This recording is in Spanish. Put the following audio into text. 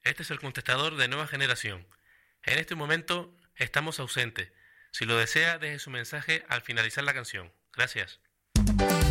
Este es el contestador de nueva generación. En este momento estamos ausentes. Si lo desea, deje su mensaje al finalizar la canción. Gracias.